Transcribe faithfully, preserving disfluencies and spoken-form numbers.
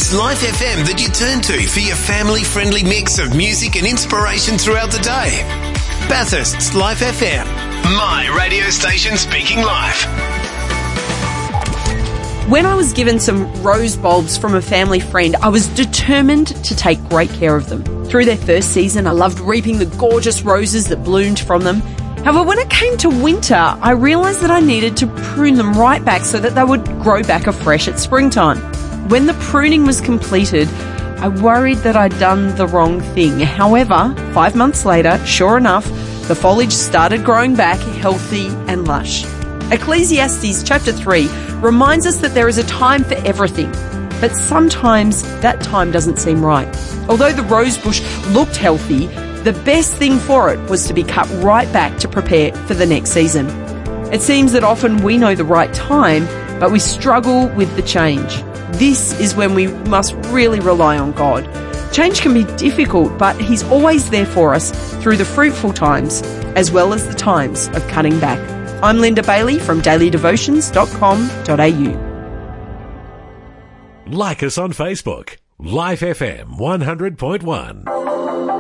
It's Life F M that you turn to for your family-friendly mix of music and inspiration throughout the day. Bathurst's Life F M, my radio station speaking life. When I was given some rose bulbs from a family friend, I was determined to take great care of them. Through their first season, I loved reaping the gorgeous roses that bloomed from them. However, when it came to winter, I realised that I needed to prune them right back so that they would grow back afresh at springtime. When the pruning was completed, I worried that I'd done the wrong thing. However, five months later, sure enough, the foliage started growing back healthy and lush. Ecclesiastes chapter three reminds us that there is a time for everything, but sometimes that time doesn't seem right. Although the rose bush looked healthy, the best thing for it was to be cut right back to prepare for the next season. It seems that often we know the right time, but we struggle with the change. This is when we must really rely on God. Change can be difficult, but He's always there for us through the fruitful times as well as the times of cutting back. I'm Linda Bailey from daily devotions dot com dot a u. Like us on Facebook, Life F M one hundred point one.